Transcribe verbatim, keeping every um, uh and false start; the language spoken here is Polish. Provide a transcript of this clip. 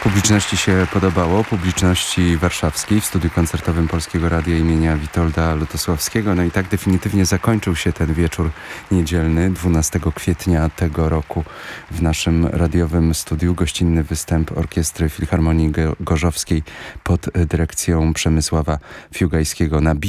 Publiczności się podobało, publiczności warszawskiej w studiu koncertowym Polskiego Radia imienia Witolda Lutosławskiego. No i tak definitywnie zakończył się ten wieczór niedzielny, dwunastego kwietnia tego roku w naszym radiowym studiu. Gościnny występ Orkiestry Filharmonii Gorzowskiej pod dyrekcją Przemysława Fiugajskiego na